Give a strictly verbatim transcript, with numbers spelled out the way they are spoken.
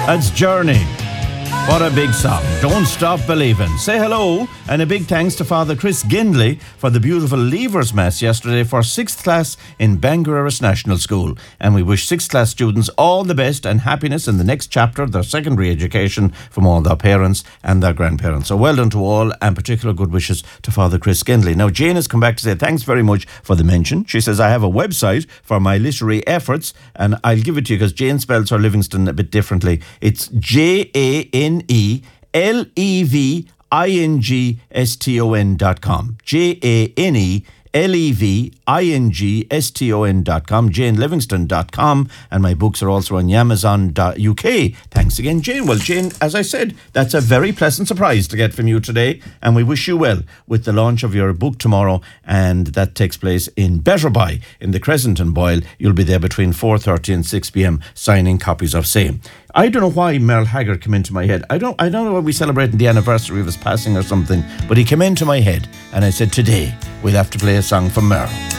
That's Journey. What a big song. Don't Stop Believing. Say hello and a big thanks to Father Chris Gindley for the beautiful Leavers Mass yesterday for sixth class in Bangor National School. And we wish sixth class students all the best and happiness in the next chapter of their secondary education from all their parents and their grandparents. So well done to all, and particular good wishes to Father Chris Gindley. Now Jane has come back to say thanks very much for the mention. She says, I have a website for my literary efforts, and I'll give it to you because Jane spells her Livingston a bit differently. It's J A N E L E V I N G S T O N dot com. J A N E L E V I N G S T O N dot com, jane livingston dot com, and my books are also on amazon dot U K. Thanks again, Jane. Well, Jane, as I said, that's a very pleasant surprise to get from you today, and we wish you well with the launch of your book tomorrow, and that takes place in Betterby, in the Crescent in Boyle. You'll be there between four thirty and six p.m. signing copies of same. I don't know why Merle Haggard came into my head. I don't I don't know why we celebrating the anniversary of his passing or something, but he came into my head, and I said, today we'll have to play a song from Merle.